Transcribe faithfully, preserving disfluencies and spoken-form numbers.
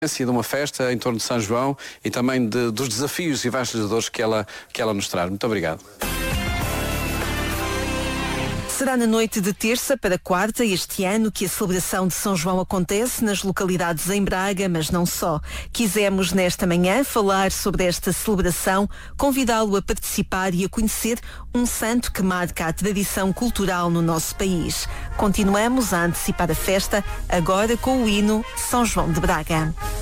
de uma festa em torno de São João e também de, dos desafios e evangelizadores que ela, que ela nos traz. Muito obrigado. Será na noite de terça para quarta este ano que a celebração de São João acontece nas localidades em Braga, mas não só. Quisemos nesta manhã falar sobre esta celebração, convidá-lo a participar e a conhecer um santo que marca a tradição cultural no nosso país. Continuamos a antecipar a festa, agora com o hino São João de Braga.